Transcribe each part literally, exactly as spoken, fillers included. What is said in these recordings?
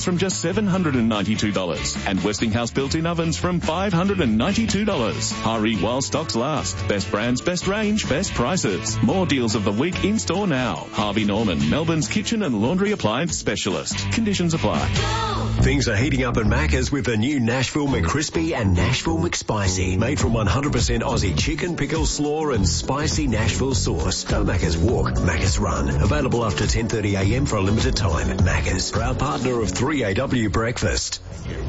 from just seven hundred ninety-two dollars and Westinghouse built-in ovens from five hundred ninety-two dollars. Hurry while stocks last. Best brands, best range, best prices. More deals of the week in store now. Harvey Norman, Melbourne's kitchen and laundry appliance specialist. Conditions apply. Things are heating up at Macca's with the new Nashville McCrispy and Nashville McSpicy, made from one hundred percent Aussie chicken, pickle, slaw and spicy Nashville sauce. Go Macca's Walk, Macca's Run. Available after ten thirty a m for a limited time. Macca's, proud partner of three A W Breakfast.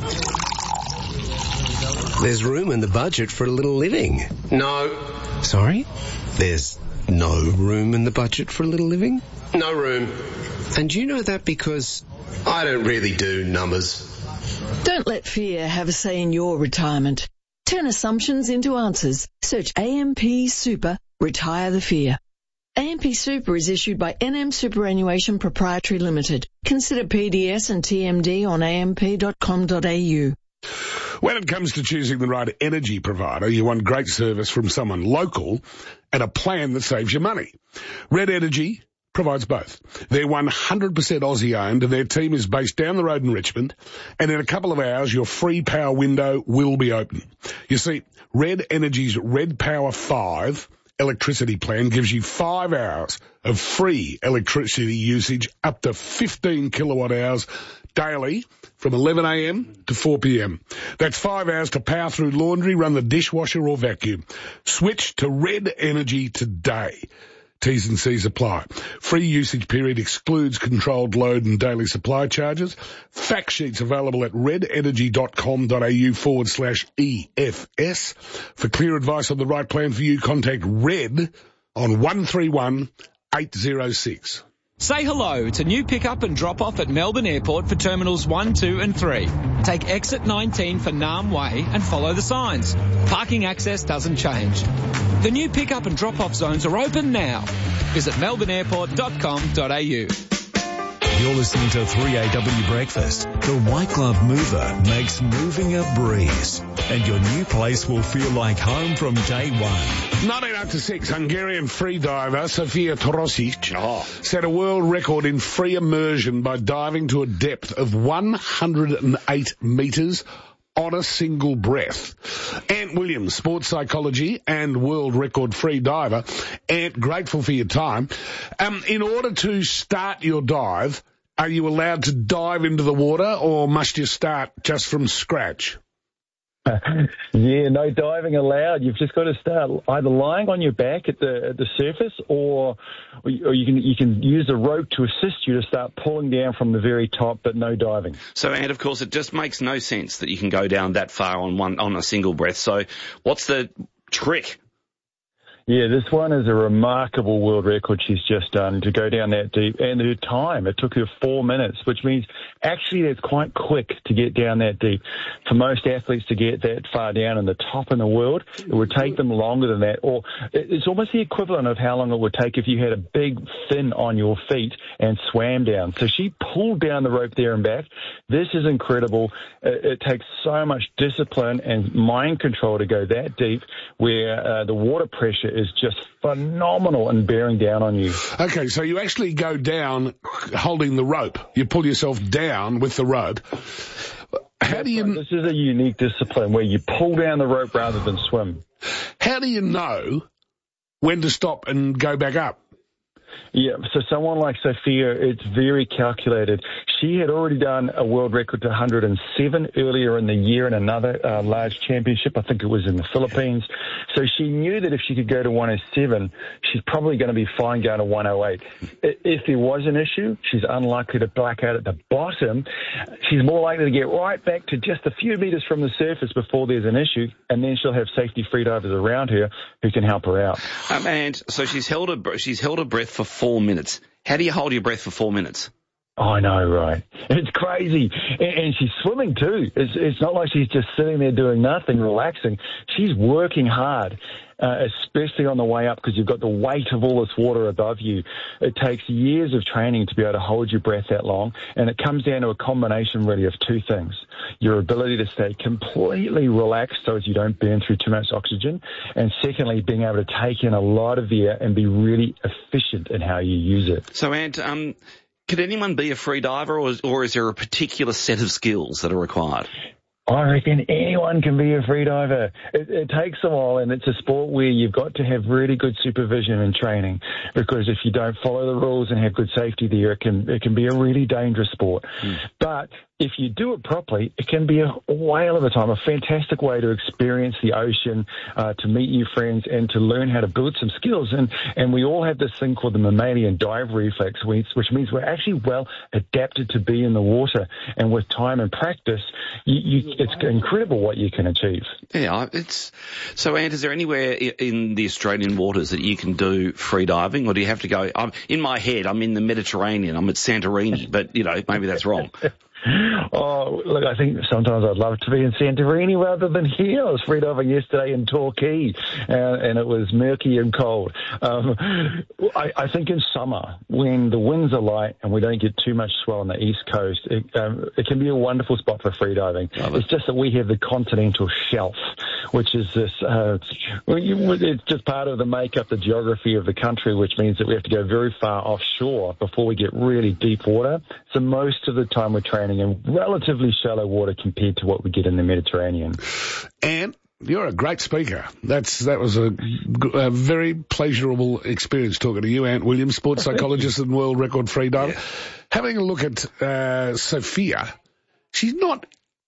There's room in the budget for a little living. No. Sorry? There's no room in the budget for a little living? No room. And you know that because... I don't really do numbers. Don't let fear have a say in your retirement. Turn assumptions into answers. Search A M P Super, Retire the Fear. A M P Super is issued by N M Superannuation Proprietary Limited. Consider P D S and T M D on a m p dot com dot a u. When it comes to choosing the right energy provider, you want great service from someone local and a plan that saves you money. Red Energy provides both. They're one hundred percent Aussie owned and their team is based down the road in Richmond, and in a couple of hours your free power window will be open. You see, Red Energy's Red Power five electricity plan gives you five hours of free electricity usage up to fifteen kilowatt hours daily from eleven a m to four p m. That's five hours to power through laundry, run the dishwasher or vacuum. Switch to Red Energy today. T's and C's apply. Free usage period excludes controlled load and daily supply charges. Fact sheets available at redenergy.com.au forward slash EFS. For clear advice on the right plan for you, contact Red on one three one eight zero six. Say hello to new pick-up and drop-off at Melbourne Airport for Terminals one, two and three. Take exit nineteen for Nam Way and follow the signs. Parking access doesn't change. The new pick-up and drop-off zones are open now. Visit melbourne airport dot com dot a u. You're listening to three A W Breakfast. The White Glove Mover makes moving a breeze, and your new place will feel like home from day one. nineteen oh six, Hungarian freediver Sofia Torosic oh. set a world record in free immersion by diving to a depth of one hundred eight metres on a single breath. Ant Williams, sports psychology and world record free diver. Ant, grateful for your time. Um, in order to start your dive, are you allowed to dive into the water or must you start just from scratch? Yeah, no diving allowed. You've just got to start either lying on your back at the at the surface, or or you can you can use a rope to assist you to start pulling down from the very top, but no diving. So, and of course, it just makes no sense that you can go down that far on one on a single breath. So, what's the trick? Yeah, this one is a remarkable world record she's just done to go down that deep. And her time, it took her four minutes, which means actually that's quite quick to get down that deep. For most athletes to get that far down in the top in the world, it would take them longer than that. Or it's almost the equivalent of how long it would take if you had a big fin on your feet and swam down. So she pulled down the rope there and back. This is incredible. It, it takes so much discipline and mind control to go that deep, where uh, the water pressure is just phenomenal and bearing down on you. Okay, so you actually go down holding the rope. You pull yourself down with the rope. How do you... This is a unique discipline where you pull down the rope rather than swim. How do you know when to stop and go back up? Yeah, so someone like Sophia, it's very calculated. She had already done a world record to one hundred seven earlier in the year in another uh, large championship. I think it was in the Philippines. So she knew that if she could go to one oh seven, she's probably going to be fine going to one oh eight. If there was an issue, she's unlikely to black out at the bottom. She's more likely to get right back to just a few metres from the surface before there's an issue, and then she'll have safety freedivers around her who can help her out. Um, and so she's held a she's held a breath for four minutes. How do you hold your breath for four minutes? I know, right? It's crazy. And, and she's swimming too. It's, it's not like she's just sitting there doing nothing, relaxing. She's working hard, uh, especially on the way up, because you've got the weight of all this water above you. It takes years of training to be able to hold your breath that long, and it comes down to a combination really of two things. Your ability to stay completely relaxed so as you don't burn through too much oxygen, and secondly, being able to take in a lot of air and be really efficient in how you use it. So, Ant, um... Could anyone be a free diver, or is, or is there a particular set of skills that are required? I reckon anyone can be a freediver. It, it takes a while, and it's a sport where you've got to have really good supervision and training, because if you don't follow the rules and have good safety there, it can it can be a really dangerous sport. Mm. But if you do it properly, it can be a whale of a time, a fantastic way to experience the ocean, uh, to meet new friends, and to learn how to build some skills. And and we all have this thing called the mammalian dive reflex, which, which means we're actually well adapted to be in the water. And with time and practice, you, you, it's incredible what you can achieve. Yeah, it's so. Ant, is there anywhere in the Australian waters that you can do free diving, or do you have to go? I'm in my head. I'm in the Mediterranean. I'm at Santorini, but you know maybe that's wrong. Oh, look, I think sometimes I'd love to be in Santorini rather than here. I was freediving yesterday in Torquay, uh, and it was murky and cold. Um, I, I think in summer, when the winds are light and we don't get too much swell on the east coast, it, um, it can be a wonderful spot for freediving. It. It's just that we have the continental shelf, which is this, uh, it's just part of the makeup, the geography of the country, which means that we have to go very far offshore before we get really deep water. So most of the time we're training in relatively shallow water compared to what we get in the Mediterranean. And you're a great speaker. That's That was a, a very pleasurable experience talking to you, Ant Williams, sports psychologist and world record freediver. Yeah. Having a look at uh, Sophia, she's not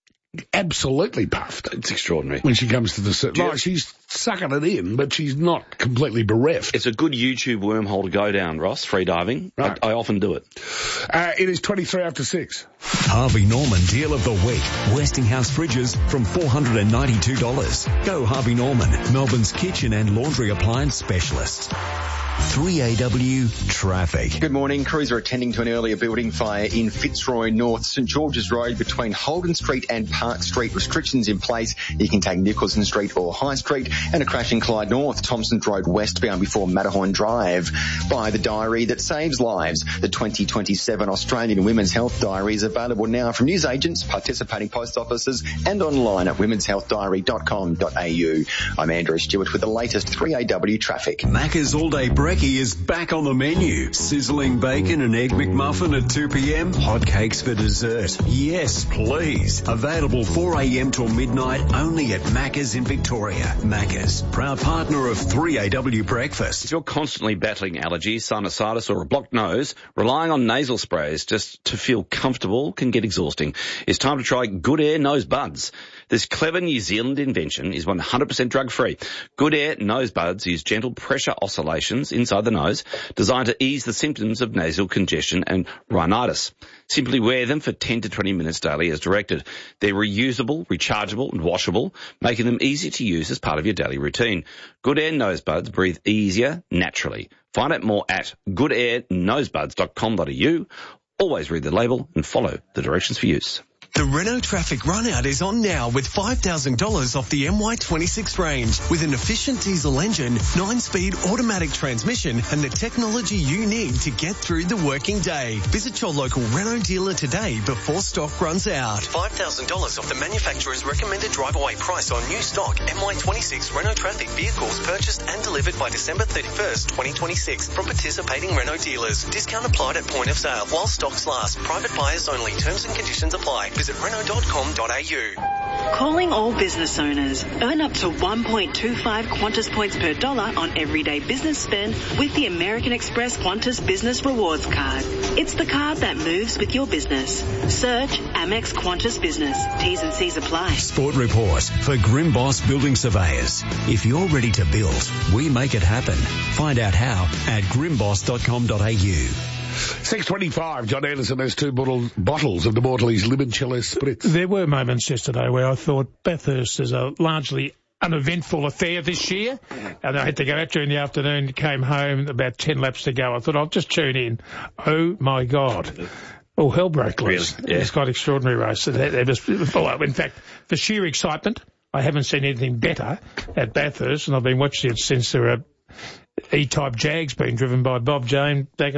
absolutely puffed. It's extraordinary. When she comes to the... Like, yeah. She's sucking it in, but she's not completely bereft. It's a good YouTube wormhole to go down, Ross, free diving. Right. I, I often do it. Uh, it is twenty-three after six. Harvey Norman Deal of the Week. Westinghouse fridges from four hundred ninety-two dollars. Go Harvey Norman, Melbourne's kitchen and laundry appliance specialist. three A W traffic. Good morning. Crews are attending to an earlier building fire in Fitzroy North, St George's Road between Holden Street and Park Street. Restrictions in place. You can take Nicholson Street or High Street, and a crash in Clyde North, Thompson Road westbound before Matterhorn Drive. By the diary that saves lives. The twenty twenty-seven Australian Women's Health Diary is available now from newsagents, participating post offices, and online at women's health diary dot com dot a u. I'm Andrew Stewart with the latest three A W traffic. Macca's All Day Brekkie is back on the menu. Sizzling bacon and egg McMuffin at two p.m. Hotcakes for dessert. Yes, please. Available four a.m. till midnight only at Macca's in Victoria. Macca's, proud partner of three A W Breakfast. If you're constantly battling allergies, sinusitis or a blocked nose, relying on nasal sprays just to feel comfortable can get exhausting. It's time to try Good Air Nose Buds. This clever New Zealand invention is one hundred percent drug-free. Good Air Nose Buds use gentle pressure oscillations inside the nose, designed to ease the symptoms of nasal congestion and rhinitis. Simply wear them for ten to twenty minutes daily as directed. They're reusable, rechargeable and washable, making them easy to use as part of your daily routine. Good Air Nose Buds breathe easier naturally. Find out more at good air nosebuds dot com dot a u. Always read the label and follow the directions for use. The Renault Traffic Runout is on now with five thousand dollars off the M Y twenty-six range with an efficient diesel engine, nine-speed automatic transmission and the technology you need to get through the working day. Visit your local Renault dealer today before stock runs out. five thousand dollars off the manufacturer's recommended drive-away price on new stock M Y twenty-six Renault Traffic vehicles purchased and delivered by December thirty-first, twenty twenty-six from participating Renault dealers. Discount applied at point of sale while stocks last. Private buyers only. Terms and conditions apply. Visit renault dot com dot a u. Calling all business owners. Earn up to one point two five Qantas points per dollar on everyday business spend with the American Express Qantas Business Rewards Card. It's the card that moves with your business. Search Amex Qantas Business. T's and C's apply. Sport Report for Grimboss Building Surveyors. If you're ready to build, we make it happen. Find out how at grimboss dot com dot a u. six twenty-five, John Anderson has two bottle, bottles of the Mortley's Limoncello Spritz. There were moments yesterday where I thought Bathurst is a largely uneventful affair this year, and I had to go out during the afternoon, came home, about ten laps to go. I thought, I'll just tune in. Oh, my God. Oh, hell broke loose. Really? Yeah. It's quite extraordinary race. They just, in fact, for sheer excitement, I haven't seen anything better at Bathurst, and I've been watching it since there were E-type Jags being driven by Bob Jane back in the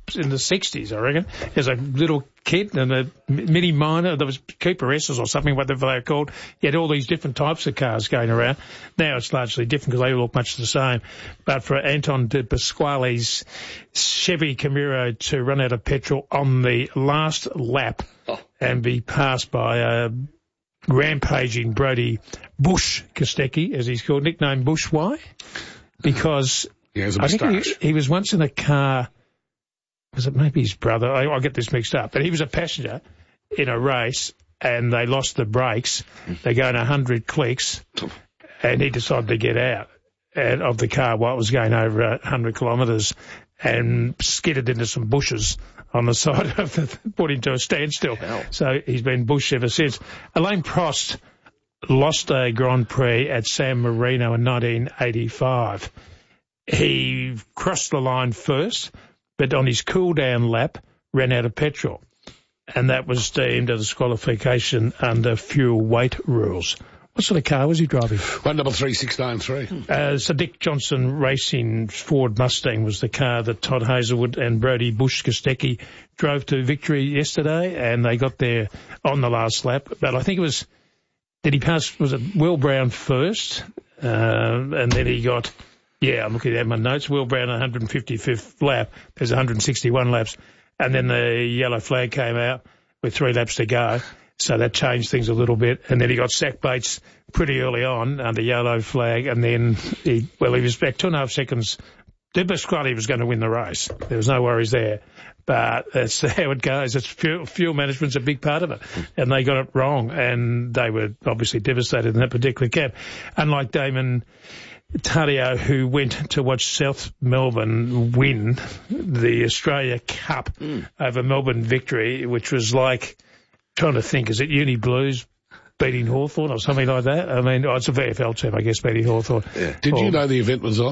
in the sixties, I reckon, as a little kid, and a Mini Minor, there was Cooper S's or something, whatever they were called. You had all these different types of cars going around. Now it's largely different because they all look much the same. But for Anton de Pasquale's Chevy Camaro to run out of petrol on the last lap oh. and be passed by a rampaging Brody Bush Kostecki, as he's called, nicknamed Bush, why? Because yeah, I think he, he was once in a car. Was it maybe his brother? I, I'll get this mixed up. But he was a passenger in a race, and they lost the brakes. They're going a hundred clicks, and he decided to get out and, of the car while it was going over a hundred kilometres, and skidded into some bushes on the side of the, put him to a standstill. Hell. So he's been bush ever since. Alain Prost lost a Grand Prix at San Marino in nineteen eighty-five. He crossed the line first, but on his cool-down lap, ran out of petrol. And that was deemed a disqualification under fuel weight rules. What sort of car was he driving? one double three six nine three. Uh, so Dick Johnson Racing Ford Mustang was the car that Todd Hazelwood and Brody Bush Kostecki drove to victory yesterday, and they got there on the last lap. But I think it was, did he pass, was it Will Brown first? Uh, and then he got... Yeah, I'm looking at my notes. Will Brown, one hundred fifty-fifth lap. There's one hundred sixty-one laps. And then the yellow flag came out with three laps to go. So that changed things a little bit. And then he got sack baits pretty early on under yellow flag. And then he, well, he was back two and a half seconds. De Pasquale was going to win the race. There was no worries there. But that's how it goes. It's fuel, fuel management's a big part of it. And they got it wrong. And they were obviously devastated in that particular camp. Unlike Damon Taddeo, who went to watch South Melbourne win the Australia Cup mm. over Melbourne Victory, which was like, trying to think, is it Uni Blues beating Hawthorn or something like that? I mean, oh, it's a V F L team, I guess, beating Hawthorn. Yeah. Did or, you know the event was on?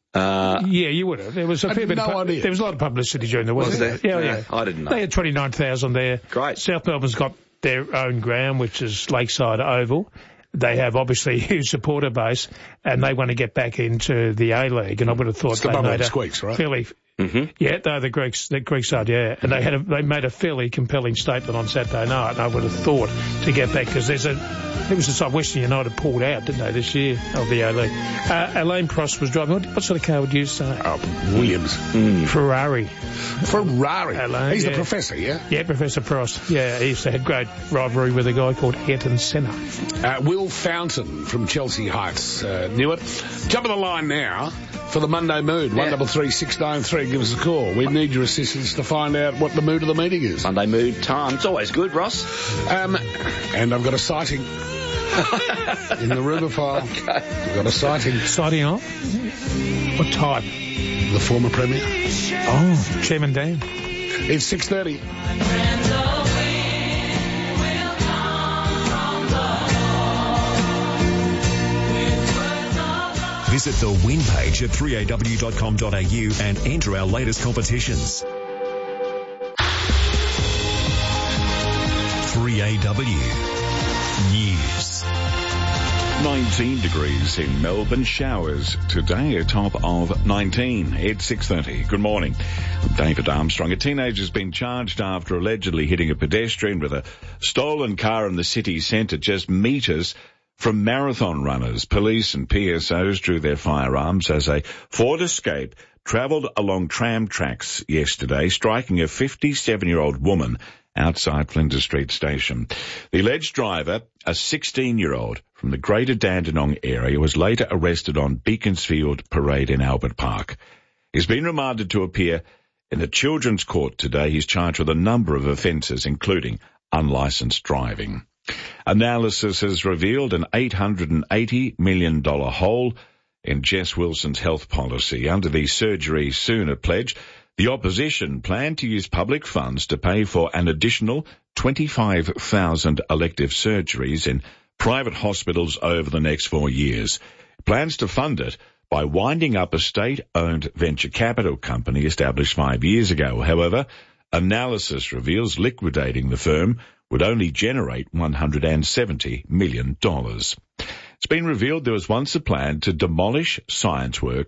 Uh, yeah, you would have. There was a I fair bit no of pu- idea. There was a lot of publicity during the week. Was there? Yeah, yeah, yeah. I didn't know. They had twenty-nine thousand there. Great. South Melbourne's got their own ground, which is Lakeside Oval. They have obviously a huge supporter base, and they want to get back into the A-League. And I would have thought it's the they made a squeaks, right? fairly, mm-hmm. yeah, they're the Greeks, the Greek side, yeah. And they had a, they made a fairly compelling statement on Saturday night. And I would have thought to get back because there's a, it was just like Western United pulled out, didn't they, this year of the A-League. Uh, Alain Prost was driving. What, what sort of car would you say? Oh, Williams. Mm. Ferrari. Ferrari. Alain, He's yeah. the professor, yeah? Yeah, Professor Prost. Yeah, he used to have great rivalry with a guy called Ayrton Senna. Uh, Will Fountain from Chelsea Heights uh, knew it. Jump on the line now for the Monday mood. Yeah. one double three six nine three. Give us a call. We need your assistance to find out what the mood of the meeting is. Monday mood time. It's always good, Ross. Um, and I've got a sighting in the rumour file. Okay. I've got a sighting. Sighting on? What type? The former Premier. Oh, Chairman Dan. It's six thirty. Visit the win page at three a w dot com dot a u and enter our latest competitions. three A W News. nineteen degrees in Melbourne, showers today, a top of nineteen. It's six thirty. Good morning. I'm David Armstrong. A teenager has been charged after allegedly hitting a pedestrian with a stolen car in the city centre just metres from marathon runners. Police and P S Os drew their firearms as a Ford Escape travelled along tram tracks yesterday, striking a fifty-seven-year-old woman outside Flinders Street Station. The alleged driver, a sixteen-year-old from the Greater Dandenong area, was later arrested on Beaconsfield Parade in Albert Park. He's been remanded to appear in the Children's Court today. He's charged with a number of offences, including unlicensed driving. Analysis has revealed an eight hundred eighty million dollars hole in Jess Wilson's health policy. Under the Surgery Sooner pledge, the opposition planned to use public funds to pay for an additional twenty-five thousand elective surgeries in private hospitals over the next four years. It plans to fund it by winding up a state-owned venture capital company established five years ago. However, analysis reveals liquidating the firm would only generate one hundred seventy million dollars. It's been revealed there was once a plan to demolish ScienceWorks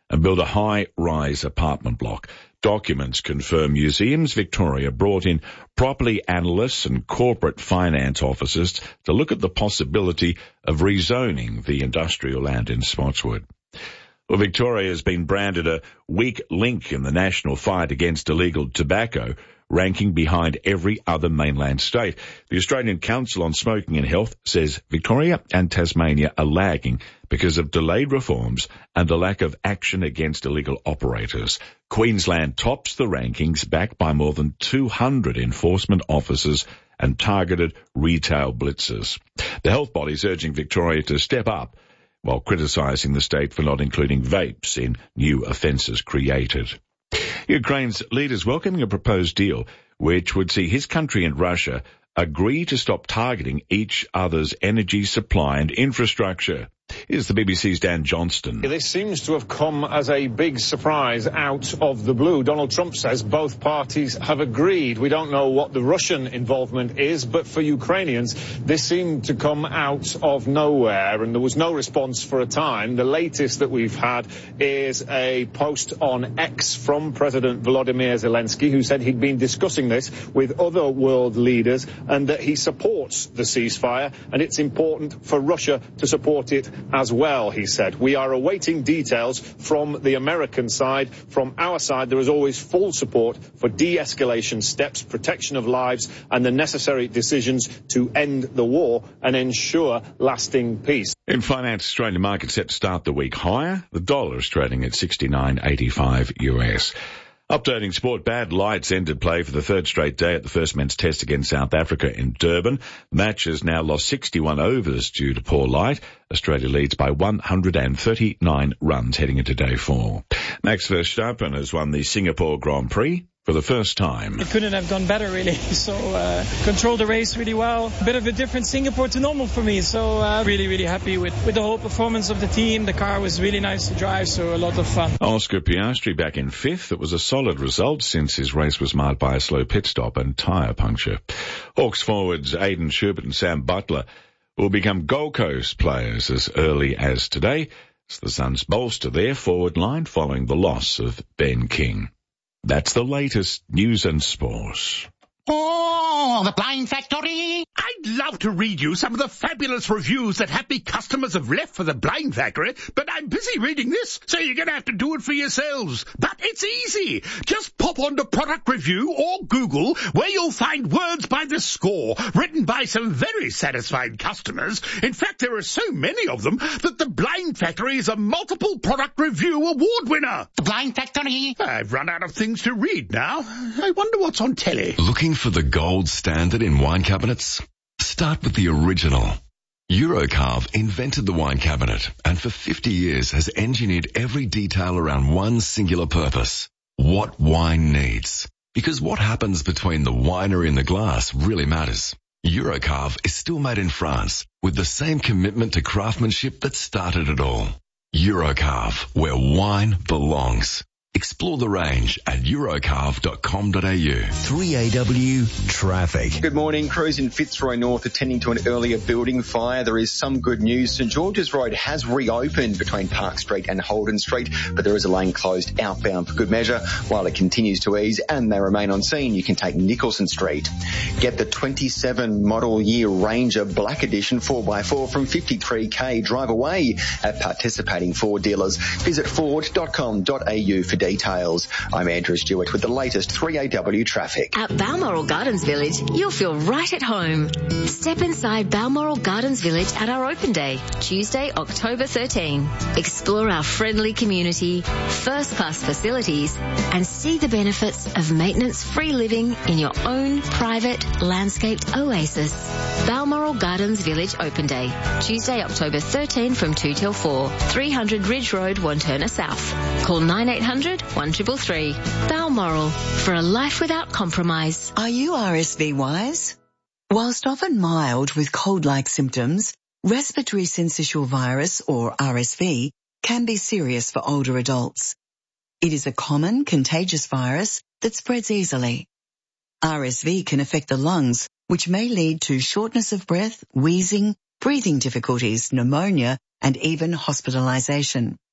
and build a high-rise apartment block. Documents confirm Museums Victoria brought in property analysts and corporate finance officers to look at the possibility of rezoning the industrial land in Spotswood. Well, Victoria has been branded a weak link in the national fight against illegal tobacco, ranking behind every other mainland state. The Australian Council on Smoking and Health says Victoria and Tasmania are lagging because of delayed reforms and the lack of action against illegal operators. Queensland tops the rankings, backed by more than two hundred enforcement officers and targeted retail blitzers. The health body is urging Victoria to step up, while criticising the state for not including vapes in new offences created. Ukraine's leaders welcoming a proposed deal which would see his country and Russia agree to stop targeting each other's energy supply and infrastructure. Here's the B B C's Dan Johnston. This seems to have come as a big surprise out of the blue. Donald Trump says both parties have agreed. We don't know what the Russian involvement is, but for Ukrainians, this seemed to come out of nowhere, and there was no response for a time. The latest that we've had is a post on X from President Volodymyr Zelensky, who said he'd been discussing this with other world leaders and that he supports the ceasefire, and it's important for Russia to support it as well, he said. We are awaiting details from the American side. From our side, there is always full support for de-escalation steps, protection of lives, and the necessary decisions to end the war and ensure lasting peace. In finance, Australian market set to start the week higher. The dollar is trading at sixty-nine eighty-five U S. Updating sport, bad lights ended play for the third straight day at the first men's test against South Africa in Durban. Match has now lost sixty-one overs due to poor light. Australia leads by one hundred thirty-nine runs heading into day four. Max Verstappen has won the Singapore Grand Prix for the first time. It couldn't have gone better, really. So, uh, controlled the race really well. A bit of a different Singapore to normal for me. So, uh, really, really happy with, with the whole performance of the team. The car was really nice to drive, so a lot of fun. Oscar Piastri back in fifth. It was a solid result since his race was marred by a slow pit stop and tyre puncture. Hawks forwards Aidan Schubert and Sam Butler will become Gold Coast players as early as today, as the Suns bolster their forward line following the loss of Ben King. That's the latest news and sport. Oh, the Blind Factory! I'd love to read you some of the fabulous reviews that happy customers have left for the Blind Factory, but I'm busy reading this, so you're going to have to do it for yourselves. But it's easy. Just pop onto Product Review or Google, where you'll find words by the score, written by some very satisfied customers. In fact, there are so many of them that the Blind Factory is a multiple product review award winner. The Blind Factory? I've run out of things to read now. I wonder what's on telly. Looking for the gold standard in wine cabinets? Start with the original. Eurocarve invented the wine cabinet and for fifty years has engineered every detail around one singular purpose: what wine needs. Because what happens between the winery and the glass really matters. Eurocarve is still made in France with the same commitment to craftsmanship that started it all. Eurocarve, where wine belongs. Explore the range at eurocarve dot com dot a u. three A W traffic. Good morning. Crews in Fitzroy North attending to an earlier building fire. There is some good news. St George's Road has reopened between Park Street and Holden Street, but there is a lane closed outbound for good measure. While it continues to ease and they remain on scene, you can take Nicholson Street. Get the twenty-seven model year Ranger Black Edition four by four from fifty-three K. Drive away at participating Ford dealers. Visit ford dot com dot a u for details. I'm Andrew Stewart with the latest three A W traffic. At Balmoral Gardens Village, you'll feel right at home. Step inside Balmoral Gardens Village at our open day, Tuesday, October thirteenth. Explore our friendly community, first-class facilities, and see the benefits of maintenance-free living in your own private landscaped oasis. Balmoral Gardens Village Open Day, Tuesday, October thirteenth from two till four, three hundred Ridge Road, Wanturna South. Call nine eight hundred, one three three three. Balmoral, for a life without compromise. Are you R S V wise? Whilst often mild with cold-like symptoms, respiratory syncytial virus, or R S V, can be serious for older adults. It is a common contagious virus that spreads easily. R S V can affect the lungs, which may lead to shortness of breath, wheezing, breathing difficulties, pneumonia, and even hospitalization.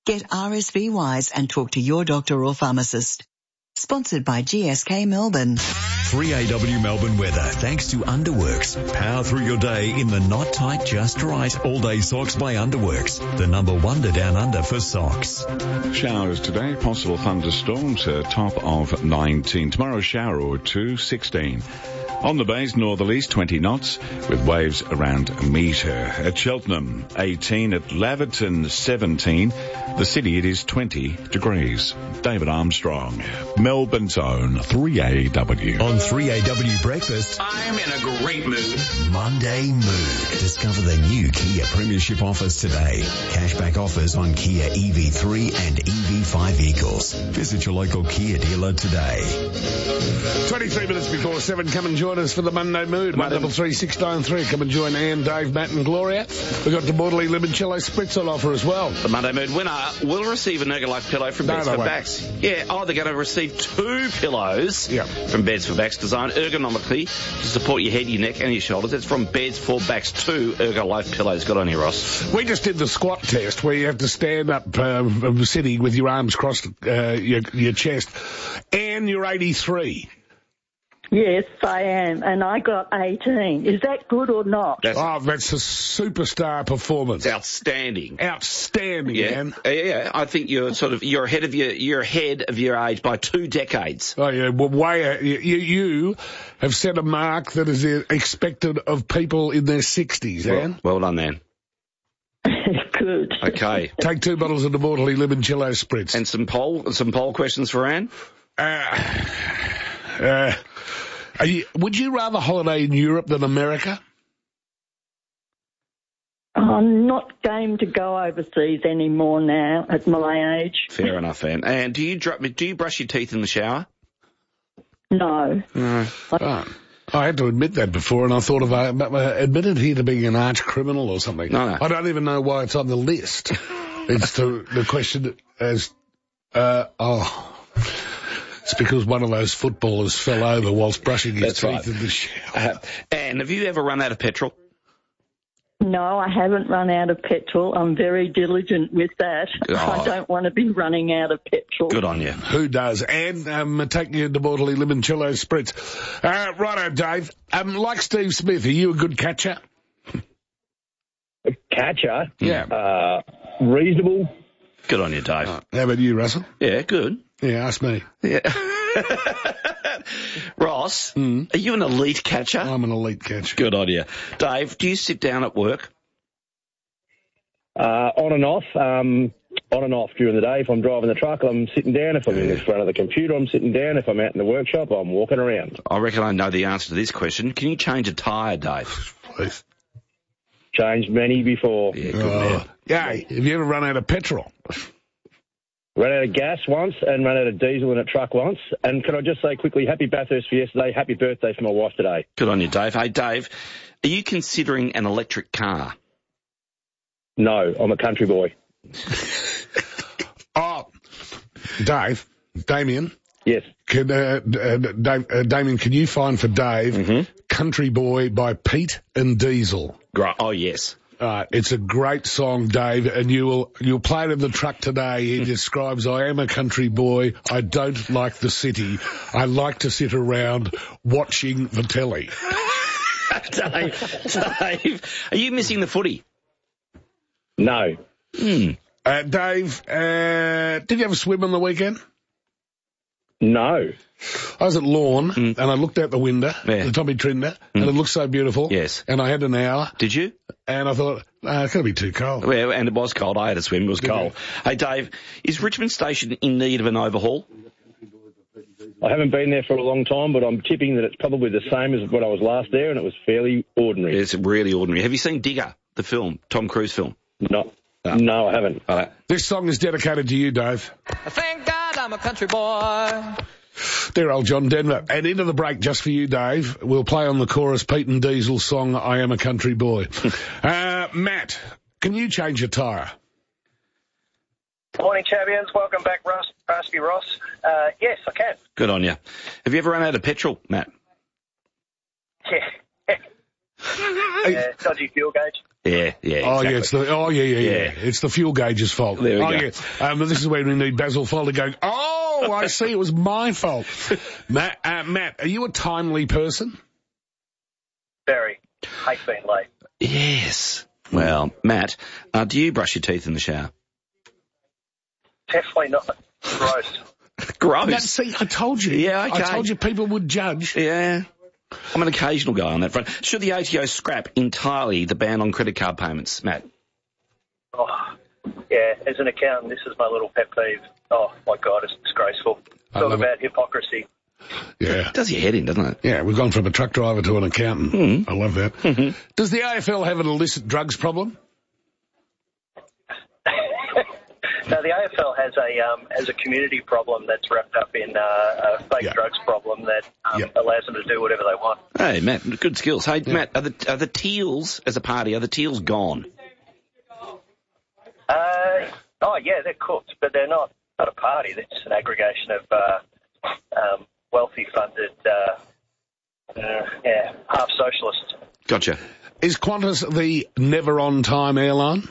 Get R S V Wise and talk to your doctor or pharmacist. Sponsored by G S K Melbourne. three A W Melbourne weather thanks to Underworks. Power through your day in the not tight, just right all-day socks by Underworks. The number one to down under for socks. Showers today, possible thunderstorms, a top of nineteen. Tomorrow, shower or two, sixteen. On the bays, northerlies, twenty knots, with waves around a metre. At Cheltenham, eighteen. At Laverton, seventeen. The city, it is twenty degrees. David Armstrong, Melbourne's own three A W. On three A W Breakfast, I'm in a great mood. Monday Mood. Discover the new Kia Premiership offers today. Cashback offers on Kia E V three and E V five vehicles. Visit your local Kia dealer today. twenty-three minutes before seven, come and join us for the Monday Mood. one double three six nine three. Come and join Anne, Dave, Matt and Gloria. We've got the Borderly Limoncello Spritz on offer as well. The Monday Mood winner will receive an Ergolife pillow from No, Beds no, for wait. Backs. Yeah, oh, they're going to receive two pillows Yep. from Beds for Backs, designed ergonomically to support your head, your neck and your shoulders. It's from Beds for Backs, two Ergolife pillows. Good on you, Ross. We just did the squat test where you have to stand up um, sitting with your arms crossed uh, your, your chest. Anne, you're eighty-three. Yes, I am, and I got eighteen. Is that good or not? That's, Oh, that's a superstar performance. it's outstanding. Outstanding, Yeah, Anne. yeah, yeah. I think you're sort of you're ahead of your you're ahead of your age by two decades. Oh, yeah, well, way, uh, you, you have set a mark that is uh, expected of people in their sixties, Anne. Well, well done, man. Good. Okay, Take two bottles of the Borderly Limoncello Spritz. and some poll some poll questions for Anne. Uh, uh, are you, would you rather holiday in Europe than America? I'm not game to go overseas anymore now at my age. Fair enough, Anne. And do you dr- do you brush your teeth in the shower? No. No. Oh, I had to admit that before, and I thought of uh, uh, admitted here to being an arch criminal or something. No, no. I don't even know why it's on the list. It's the, the question as, uh, oh, it's because one of those footballers fell over whilst brushing his That's teeth right. in the shower. Uh, Anne, have you ever run out of petrol? No, I haven't run out of petrol. I'm very diligent with that. Oh. I don't want to be running out of petrol. Good on you. Who does? And um, taking you to Borderly Limoncello Spritz. Uh, righto, Dave. Um, like Steve Smith, are you a good catcher? Catcher? Yeah. Uh, reasonable. Good on you, Dave. How about you, Russell? Yeah, good. Yeah, ask me. Yeah. Ross, Mm. are you an elite catcher? I'm an elite catcher. Good on you. Dave, do you sit down at work? Uh, on and off. Um, on and off during the day. If I'm driving the truck, I'm sitting down. If I'm in front of the computer, I'm sitting down. If I'm out in the workshop, I'm walking around. I reckon I know the answer to this question. Can you change a tyre, Dave? Please. Changed many before. Yeah, good Oh, man. yeah, have you ever run out of petrol? Ran out of gas once and ran out of diesel in a truck once. And can I just say quickly, happy Bathurst for yesterday, happy birthday for my wife today. Good on you, Dave. Hey, Dave, are you considering an electric car? No, I'm a country boy. Oh, Dave, Damien. Yes. Can, uh, uh, Dave, uh, Damien, can you find for Dave Mm-hmm. Country Boy by Pete and Diesel? Great. Oh, yes. Uh, it's a great song, Dave, and you will, you'll play it in the truck today. He describes, I am a country boy. I don't like the city. I like to sit around watching the telly. Dave, Dave, are you missing the footy? No. Hmm. Uh, Dave, uh, did you have a swim on the weekend? No. I was at Lawn, Mm. and I looked out the window, Yeah. the Tommy Trinder, and it looked so beautiful. Yes. And I had an hour, Did you? and I thought, uh, it's going to be too cold. Well, and it was cold. I had a swim. It was Did cold. Hey, Dave, is Richmond Station in need of an overhaul? I haven't been there for a long time, but I'm tipping that it's probably the same as when I was last there, and it was fairly ordinary. It's really ordinary. Have you seen Digger, the film, Tom Cruise film? No. No, I haven't. All right. This song is dedicated to you, Dave. Thank God I'm a country boy. Dear old John Denver. And into the break, just for you, Dave, we'll play on the chorus Pete and Diesel's song, I Am a Country Boy. uh, Matt, can you change your tyre? Morning, champions. Welcome back, Russ, Rusty Ross. Uh, yes, I can. Good on you. Have you ever run out of petrol, Matt? Yeah. yeah, dodgy fuel gauge. Yeah, yeah, Oh, exactly. yeah, it's the, oh, yeah, yeah, yeah, Yeah. It's the fuel gauge's fault. There we oh, go. yeah. Um, this is where we need Basil Folder going, oh, I see, it was my fault. Matt, uh, Matt, are you a timely person? Very. Hate being late. Yes. Well, Matt, uh, do you brush your teeth in the shower? Definitely not. Gross. Gross. That, see, I told you. Yeah, okay. I told you people would judge. Yeah. I'm an occasional guy on that front. Should the A T O scrap entirely the ban on credit card payments, Matt? Oh, yeah, as an accountant, this is my little pet peeve. Oh, my God, it's disgraceful. Talk love about hypocrisy. Yeah. It does your head in, doesn't it? Yeah, we've gone from a truck driver to an accountant. Mm. I love that. Mm-hmm. Does the A F L have an illicit drugs problem? No, the A F L has a um, has a community problem that's wrapped up in uh, a fake Yeah. drugs problem that um, Yep. allows them to do whatever they want. Hey, Matt, good skills. Hey, Matt, are the, are the Teals, as a party, are the Teals gone? Uh, oh, yeah, they're cooked, but they're not, not a party. They're just an aggregation of uh, um, wealthy funded, uh, uh, yeah, half socialists. Gotcha. Is Qantas the never-on-time airline?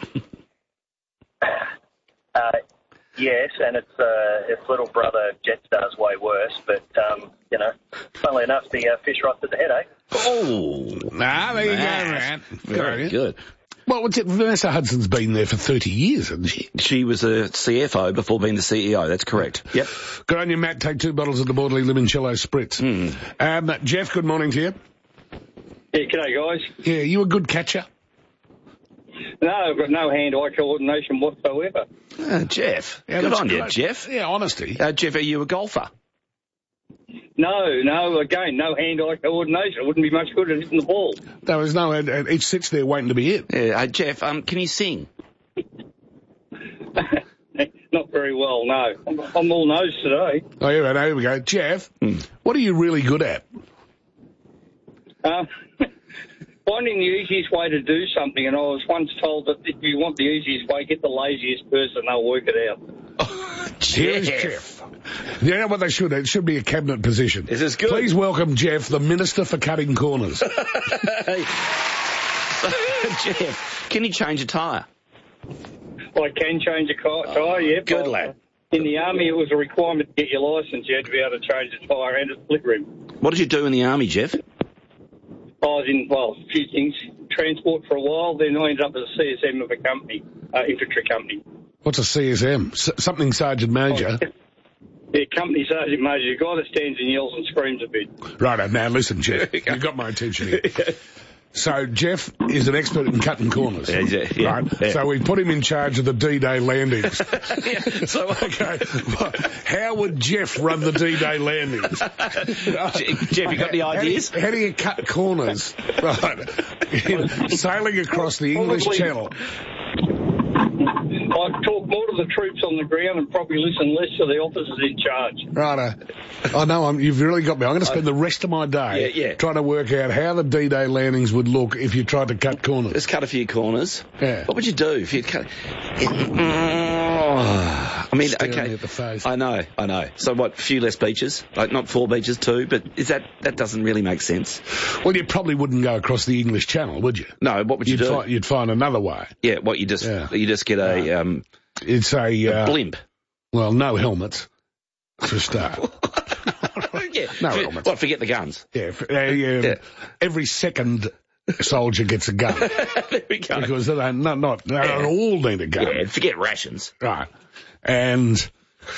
Uh, yes, and its uh, its little brother Jetstar's way worse. But um, you know, funnily enough, the uh, fish rots at the head, eh? Oh, nah, there you Matt. go, Matt. Very good. Well, what's it? Vanessa Hudson's been there for thirty years, hasn't she? She was a C F O before being the C E O. That's correct. Yep. Good on you, Matt. Take two bottles of the Bordeley Limoncello Spritz. Mm. Um, Jeff, good morning to you. Yeah, g'day, guys. Yeah, you a good catcher? No, I've got no hand-eye coordination whatsoever. Uh, Jeff, Yeah, good that's on you, great. Jeff. Yeah, honesty. Uh, Jeff, are you a golfer? No, no, again, no hand-eye coordination. It wouldn't be much good at hitting the ball. There is no, uh, it sits there waiting to be hit. Yeah, uh, Jeff, um, can you sing? Not very well, no. I'm, I'm all nose today. Oh, yeah, right, here we go. Jeff, Mm. what are you really good at? Um, finding the easiest way to do something, and I was once told that if you want the easiest way, get the laziest person, they'll work it out. Here's Jeff. You know what they should? It should be a cabinet position. Is this good? Please welcome Jeff, the Minister for Cutting Corners. Jeff, can you change a tyre? I can change a car, tyre, yeah. Good but lad. In the Army, it was a requirement to get your licence. You had to be able to change the tyre and a split rim. What did you do in the army, Jeff? I was in, well, a few things. Transport for a while, then I ended up as a C S M of a company, uh, infantry company. What's a C S M? S- something Sergeant Major. Oh, yeah, company sergeant major, the guy that stands and yells and screams a bit. Right, now listen, Jeff. You've got my attention here. So Jeff is an expert in cutting corners. Yeah, yeah, yeah, right? yeah. So we put him in charge of the D-Day landings. yeah, so, okay, well, how would Jeff run the D-Day landings? Jeff, you got any ideas? How do, you, how do you cut corners? Right. In, sailing across the English Probably- Channel. I'd talk more to the troops on the ground and probably listen less to the officers in charge. Right. I know, I'm, you've really got me. I'm going to spend the rest of my day Yeah, yeah. trying to work out how the D-Day landings would look if you tried to cut corners. Just cut a few corners. Yeah. What would you do if you cut? I mean, Staring okay. at the face. I know, I know. So what? A few less beaches, like not four beaches, two. But is that that doesn't really make sense? Well, you probably wouldn't go across the English Channel, would you? No. What would you You'd, do? fi- you'd find another way. Yeah. What you just Yeah. you just get a um It's a, a uh, blimp. well, no helmets to start. yeah. No For- helmets. What? Forget the guns. Yeah, f- uh, um, Yeah. every second soldier gets a gun there we go. because they don't, not, not, they don't Yeah. all need a gun. Yeah. Forget rations. Right. And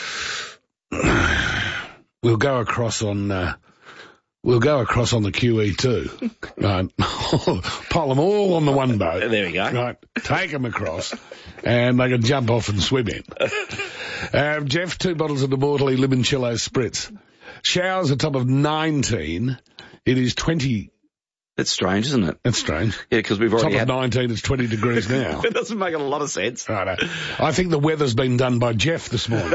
we'll go across on, uh, we'll go across on the Q E too. Right. Pile them all on the one boat. There we go. Right. Take them across and they can jump off and swim in. Um, Jeff, two bottles of the Bordeley Limoncello Spritz. Showers a top of nineteen. It is twenty. That's strange, isn't it? That's strange. Yeah, because we've Top already of had. nineteen, it's twenty degrees now. It doesn't make a lot of sense. Right. I think the weather's been done by Jeff this morning.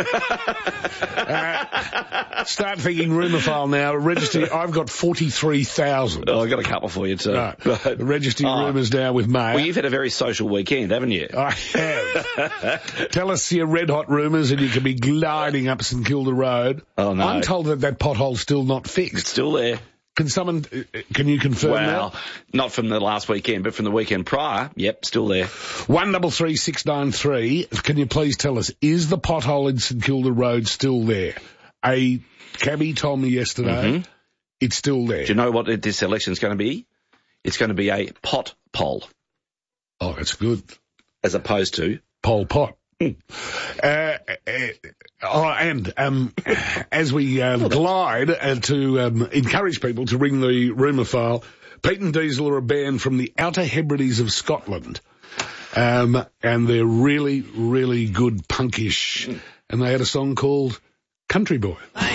uh, start thinking rumour file now. Register. I've got forty-three thousand. Oh, I've got a couple for you too. Right. Register your Oh. rumours now with May. Well, you've had a very social weekend, haven't you? I have. Tell us your red hot rumours and you can be gliding up St Kilda Road. Oh, no. I'm told that that pothole's still not fixed. It's still there. Can someone, uh, can you confirm Well, that? not from the last weekend, but from the weekend prior. Yep, still there. One double three six nine three. Can you please tell us, is the pothole in St Kilda Road still there? A cabbie told me yesterday Mm-hmm. it's still there. Do you know what this election's going to be? It's going to be a pot poll. Oh, that's good. As opposed to? Pol Pot. Uh, uh, oh, and um, as we um, glide uh, to um, encourage people to ring the rumour file, Pete and Diesel are a band from the Outer Hebrides of Scotland, um, and they're really, really good punkish, and they had a song called Country Boy.